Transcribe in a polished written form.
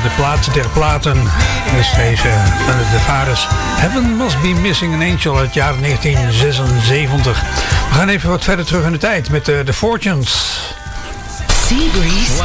de plaat der platen. Dus deze van de Fares. Heaven Must Be Missing an Angel uit het jaar 1976. We gaan even wat verder terug in de tijd met de Fortunes. Seabreeze.